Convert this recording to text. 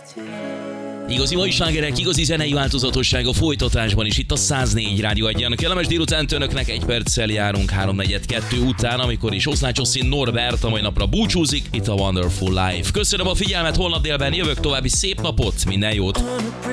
Igazi mai slágerek, igazi zenei változatosság a folytatásban is itt a 104 Rádió 1-en. Kellemes délutánt önöknek, 1 perccel járunk 3:42 után, amikor is Oszlács Oszin Norbert a mai napra búcsúzik itt a Wonderful Life. Köszönöm a figyelmet, holnap délben jövök, további szép napot, minden jót!